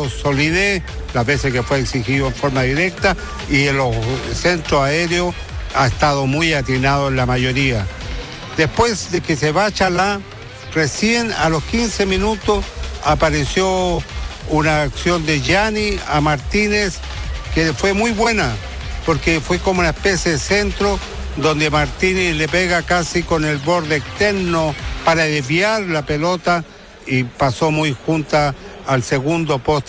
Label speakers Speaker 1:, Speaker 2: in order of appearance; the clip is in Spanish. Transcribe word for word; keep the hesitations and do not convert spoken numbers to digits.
Speaker 1: dado solidez las veces que fue exigido en forma directa, y en los centros aéreos ha estado muy atinado en la mayoría. Después de que se va Chalá, recién a los quince minutos apareció una acción de Gianni a Martínez que fue muy buena, porque fue como una especie de centro donde Martínez le pega casi con el borde externo para desviar la pelota y pasó muy junta al segundo poste